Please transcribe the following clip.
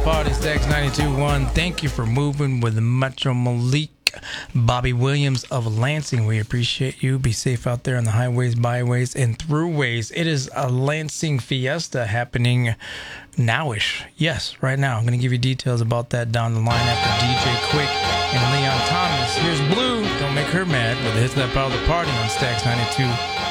party, Stacks 92.1. Thank you for moving with Metro Malik. Bobby Williams of Lansing, we appreciate you. Be safe out there on the highways, byways, and throughways. It is a Lansing Fiesta happening nowish. Yes, right now. I'm going to give you details about that down the line after DJ Quick and Leon Thomas. Here's Blue. Don't make her mad with the hits that power the party on Stacks 92.